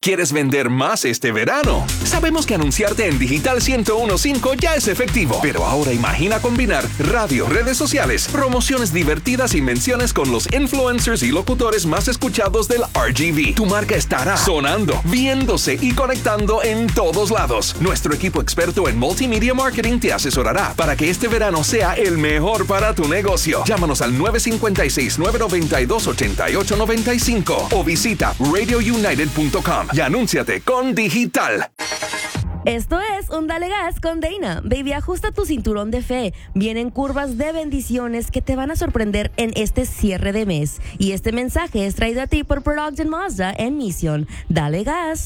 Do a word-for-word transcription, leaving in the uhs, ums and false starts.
¿Quieres vender más este verano? Sabemos que anunciarte en Digital ciento uno punto cinco ya es efectivo, pero ahora imagina combinar radio, redes sociales, promociones divertidas y menciones con los influencers y locutores más escuchados del R G V. Tu marca estará sonando, viéndose y conectando en todos lados. Nuestro equipo experto en multimedia marketing te asesorará para que este verano sea el mejor para tu negocio. Llámanos al nueve cinco seis, nueve nueve dos, ocho ocho nueve cinco o visita radio united punto com. Y anúnciate con Digital. Esto es un Dale Gas con Dana. Baby, ajusta tu cinturón de fe. Vienen curvas de bendiciones que te van a sorprender en este cierre de mes. Y este mensaje es traído a ti por Production Mazda en Mission. Dale Gas.